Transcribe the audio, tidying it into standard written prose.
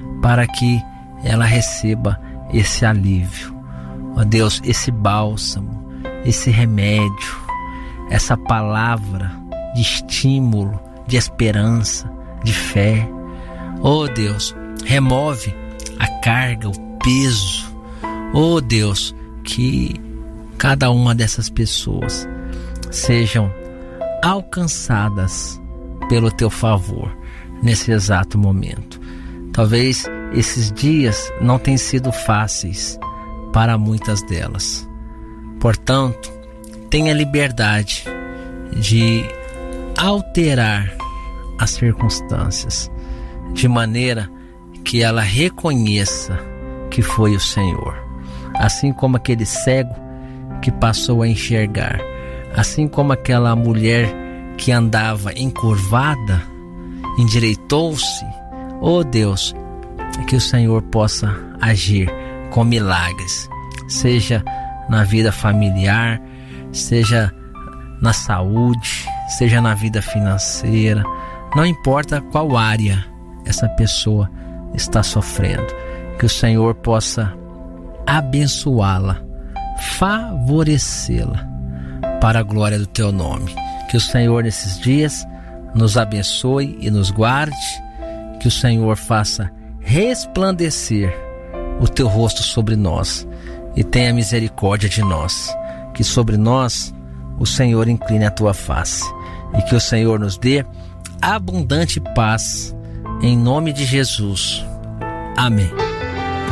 para que ela receba esse alívio. Ó Deus, esse bálsamo, esse remédio, essa palavra de estímulo, de esperança, de fé. Ó Deus, remove a carga, o peso. Ó Deus, que cada uma dessas pessoas sejam alcançadas pelo teu favor nesse exato momento. Talvez esses dias não tenham sido fáceis para muitas delas. Portanto, tenha liberdade de alterar as circunstâncias de maneira que ela reconheça que foi o Senhor. Assim como aquele cego que passou a enxergar, assim como aquela mulher que andava encurvada, endireitou-se. Oh Deus, que o Senhor possa agir com milagres, seja na vida familiar, seja na saúde, seja na vida financeira, não importa qual área essa pessoa está sofrendo, que o Senhor possa abençoá-la, favorecê-la para a glória do teu nome. Que o Senhor nesses dias nos abençoe e nos guarde, que o Senhor faça resplandecer o teu rosto sobre nós e tenha misericórdia de nós, que sobre nós o Senhor incline a tua face e que o Senhor nos dê abundante paz, em nome de Jesus. Amém.